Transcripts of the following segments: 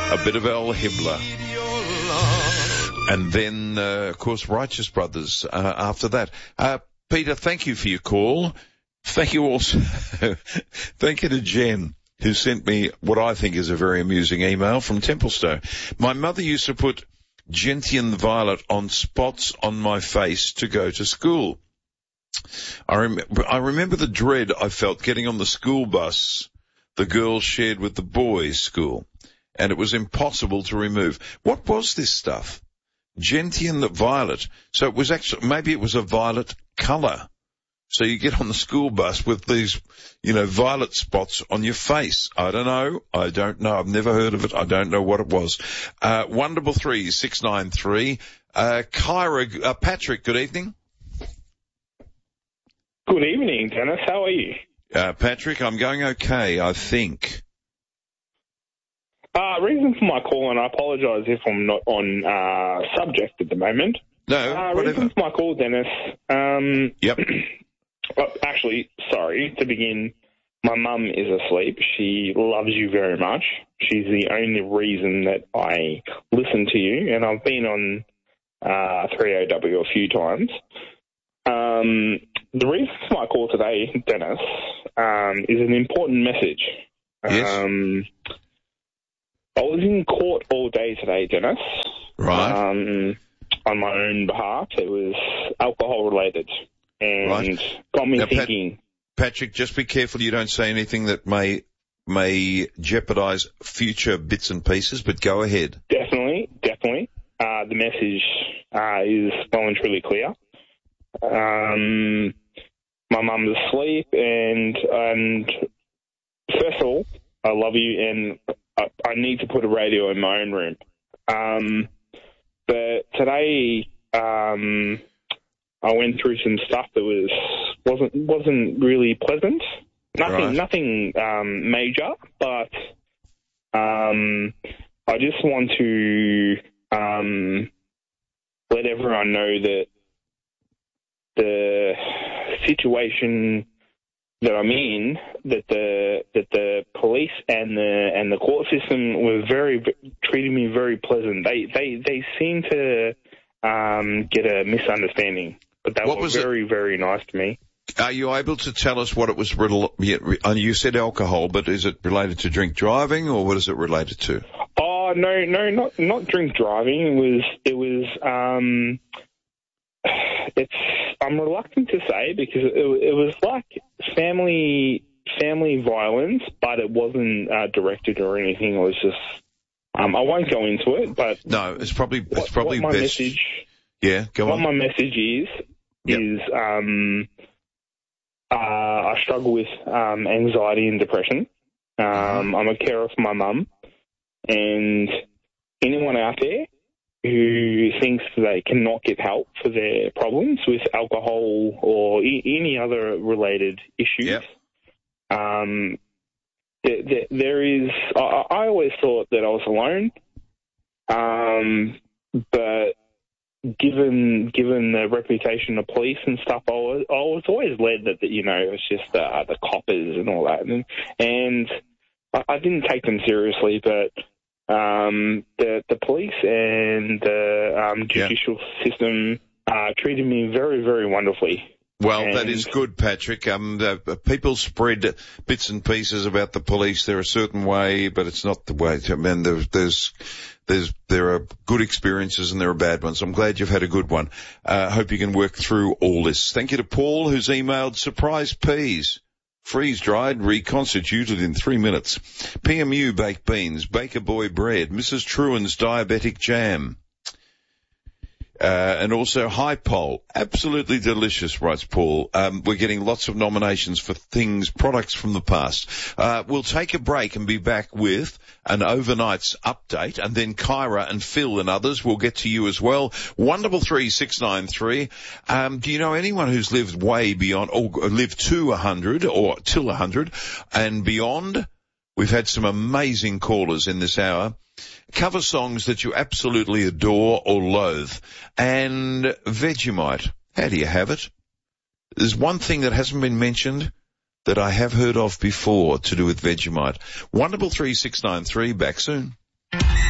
A bit of El Hibbler. And then, of course, Righteous Brothers after that. Peter, thank you for your call. Thank you also. Thank you to Jen, who sent me what I think is a very amusing email from Templestowe. My mother used to put gentian violet on spots on my face to go to school. I remember the dread I felt getting on the school bus the girls shared with the boys' school, and it was impossible to remove. What was this stuff? Gentian violet. So it was actually, maybe it was a violet colour. So you get on the school bus with these, violet spots on your face. I don't know. I've never heard of it. I don't know what it was. 133-693. Patrick, good evening. Good evening, Dennis. How are you? Patrick, I'm going okay, I think. Reason for my call, and I apologise if I'm not on subject at the moment. No, whatever. Reason for my call, Dennis. Yep. Actually, sorry, to begin, my mum is asleep. She loves you very much. She's the only reason that I listen to you, and I've been on 3AW a few times. The reason for my call today, Dennis, is an important message. Yes. I was in court all day today, Dennis. Right. On my own behalf. It was alcohol-related and got me thinking. Patrick, just be careful you don't say anything that may jeopardise future bits and pieces, but go ahead. Definitely. The message is well and truly clear. My mum's asleep, and first of all, I love you, and I need to put a radio in my own room. But today, I went through some stuff that wasn't really pleasant. Nothing major, but I just want to let everyone know that the situation that I'm in, that the police and the court system were treating me very pleasant. They seem to get a misunderstanding, but they were very, very nice to me. Are you able to tell us what it was? You said alcohol, but is it related to drink driving, or what is it related to? Oh no, not drink driving. It was. I'm reluctant to say because it was like family violence, but it wasn't directed or anything. It was just I won't go into it, but no, it's probably what my best. Message, yeah, go on. What my message is I struggle with anxiety and depression. I'm a carer for my mum, and anyone out there who thinks they cannot get help for their problems with alcohol or any other related issues. Yep. There is. I always thought that I was alone, but given the reputation of police and stuff, I was always led that it's just the coppers and all that, and I didn't take them seriously, but. The police and the judicial system treated me very, very wonderfully. Well, that is good, Patrick. People spread bits and pieces about the police. They're a certain way, but it's not the way. I mean, there are good experiences and there are bad ones. I'm glad you've had a good one. Hope you can work through all this. Thank you to Paul, who's emailed surprise peas. Freeze-dried, reconstituted in 3 minutes. PMU baked beans, Baker Boy bread, Mrs. Truan's diabetic jam. And also High Pole. Absolutely delicious, writes Paul. We're getting lots of nominations for products from the past. We'll take a break and be back with an overnights update, and then Kyra and Phil and others will get to you as well. 133-693. Do you know anyone who's lived way beyond, or lived to 100, or till 100 and beyond? We've had some amazing callers in this hour. Cover songs that you absolutely adore or loathe. And Vegemite. How do you have it? There's one thing that hasn't been mentioned that I have heard of before to do with Vegemite. 133-693. Back soon.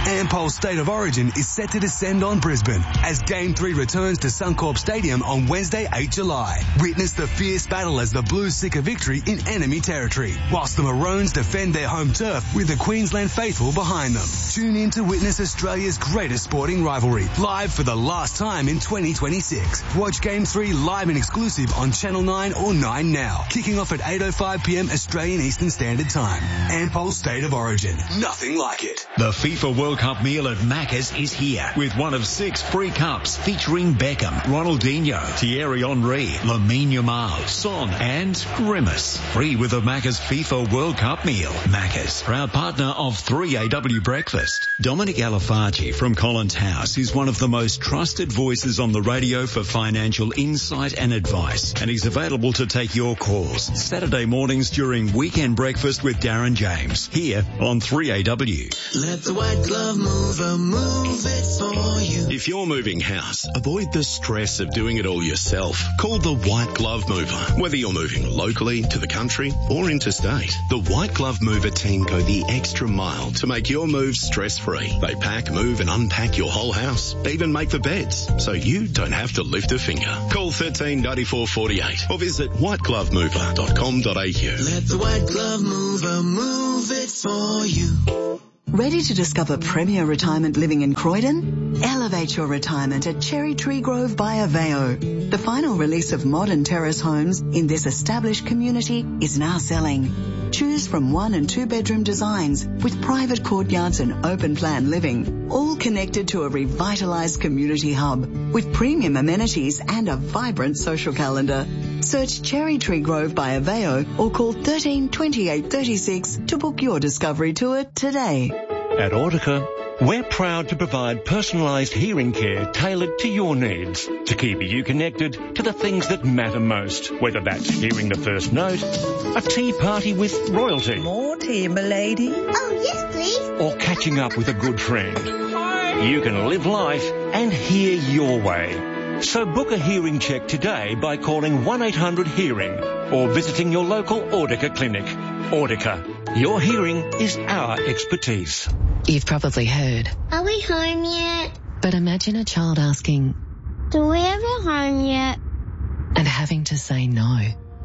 Ampol's State of Origin is set to descend on Brisbane as Game 3 returns to Suncorp Stadium on Wednesday, 8 July. Witness the fierce battle as the Blues seek a victory in enemy territory, whilst the Maroons defend their home turf with the Queensland faithful behind them. Tune in to witness Australia's greatest sporting rivalry, live for the last time in 2026. Watch Game 3 live and exclusive on Channel 9 or 9 Now, kicking off at 8:05pm Australian Eastern Standard Time. Ampol's State of Origin. Nothing like it. The FIFA World Cup meal at Macca's is here with one of 6 free cups featuring Beckham, Ronaldinho, Thierry Henry, Lamine Yamal, Son and Grimace. Free with a Macca's FIFA World Cup meal. Macca's, proud partner of 3AW Breakfast. Dominic Alafaci from Collins House is one of the most trusted voices on the radio for financial insight and advice, and he's available to take your calls Saturday mornings during Weekend Breakfast with Darren James here on 3AW. Let the white glove mover move it for you. If you're moving house, avoid the stress of doing it all yourself. Call the White Glove Mover. Whether you're moving locally, to the country or interstate, the White Glove Mover team go the extra mile to make your move stress-free. They pack, move and unpack your whole house, even make the beds, so you don't have to lift a finger. Call 13 94 48 or visit whiteglovemover.com.au. Let the white glove mover move it for you. Ready to discover premier retirement living in Croydon? Elevate your retirement at Cherry Tree Grove by Aveo. The final release of modern terrace homes in this established community is now selling. Choose from 1 and 2 bedroom designs with private courtyards and open plan living, all connected to a revitalised community hub with premium amenities and a vibrant social calendar. Search Cherry Tree Grove by Aveo or call 13 28 36 to book your discovery tour today. At Audica, we're proud to provide personalised hearing care tailored to your needs to keep you connected to the things that matter most, whether that's hearing the first note, a tea party with royalty, more tea, milady. Oh, yes, please. or catching up with a good friend. You can live life and hear your way. So book a hearing check today by calling 1-800-HEARING or visiting your local Audica clinic. Audica, your hearing is our expertise. You've probably heard. Are we home yet? But imagine a child asking, Do we have a home yet? and having to say no.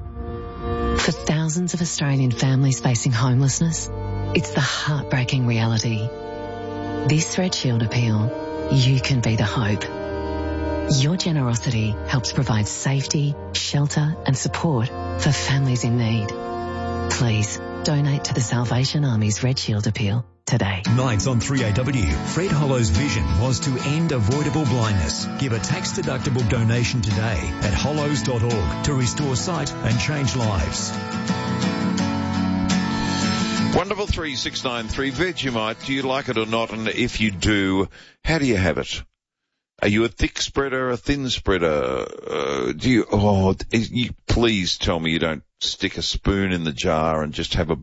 For thousands of Australian families facing homelessness, it's the heartbreaking reality. This Red Shield appeal, you can be the hope. Your generosity helps provide safety, shelter and support for families in need. Please donate to the Salvation Army's Red Shield appeal today. Nights on 3AW. Fred Hollow's vision was to end avoidable blindness. Give a tax-deductible donation today at hollows.org to restore sight and change lives. Wonderful 3693 Vegemite. Do you like it or not? And if you do, how do you have it? Are you a thick spreader, a thin spreader? Please tell me you don't stick a spoon in the jar and just have a,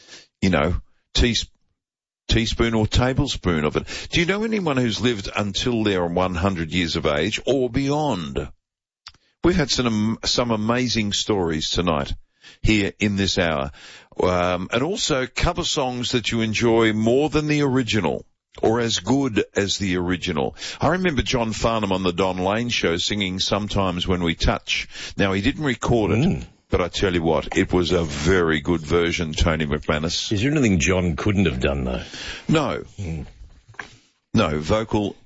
teaspoon or tablespoon of it. Do you know anyone who's lived until they're 100 years of age or beyond? We've had some amazing stories tonight here in this hour. And also cover songs that you enjoy more than the original, or as good as the original. I remember John Farnham on the Don Lane show singing Sometimes When We Touch. Now, he didn't record it, but I tell you what, it was a very good version, Tony McManus. Is there anything John couldn't have done, though? No. No, vocal,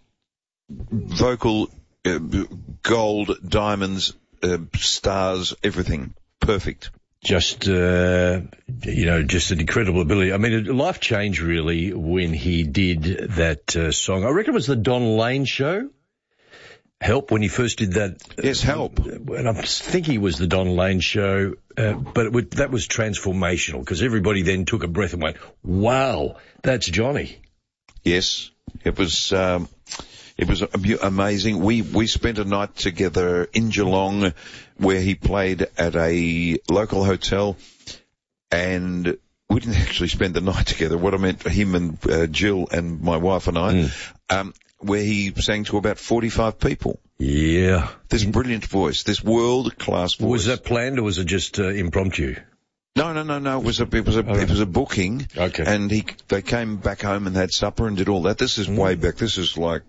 gold, diamonds, stars, everything. Perfect. Just an incredible ability. I mean, life changed really when he did that song. I reckon it was the Don Lane show. Help, when he first did that. Yes, Help. And I'm thinking it was the Don Lane show, but that was transformational because everybody then took a breath and went, wow, that's Johnny. Yes, it was amazing. We spent a night together in Geelong where he played at a local hotel, and we didn't actually spend the night together. What I meant for him and Jill and my wife and I, where he sang to about 45 people. Yeah. This brilliant voice, this world-class voice. Was that planned or was it just impromptu? No. It was a booking. Okay. And they came back home and had supper and did all that. This is way back. This is like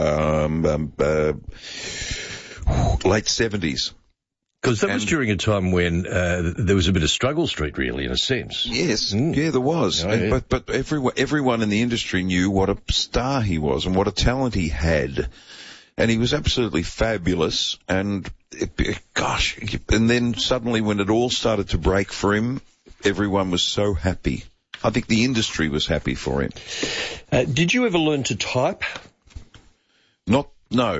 late 70s. Because that was during a time when there was a bit of struggle street, really, in a sense. Yes, yeah, there was. Oh, yeah. But everyone in the industry knew what a star he was and what a talent he had. And he was absolutely fabulous. And, and then suddenly when it all started to break for him, everyone was so happy. I think the industry was happy for him. Did you ever learn to type? No.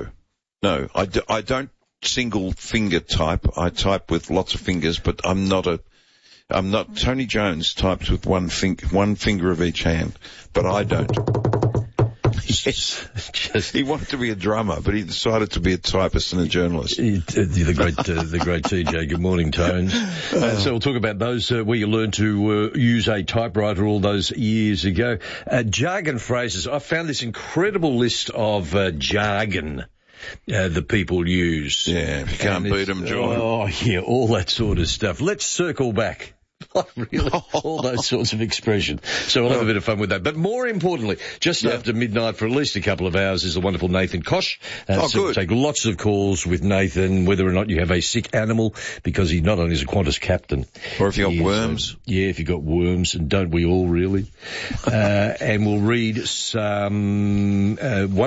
I don't single finger type. I type with lots of fingers, but I'm not Tony Jones types with one finger of each hand, but I don't. Yes. He wanted to be a drummer, but he decided to be a typist and a journalist. The great TJ. Good morning, Tones. So we'll talk about those where you learned to use a typewriter all those years ago. Jargon phrases. I found this incredible list of jargon the people use. Yeah, you can't beat them, John. Oh, yeah, all that sort of stuff. Let's circle back. Really, all those sorts of expressions. So we'll have a bit of fun with that. But more importantly, just after midnight for at least a couple of hours is the wonderful Nathan Kosh. So good. we'll take lots of calls with Nathan, whether or not you have a sick animal, because he not only is a Qantas captain. Or if you've got worms. If you've got worms, and don't we all really? And we'll read some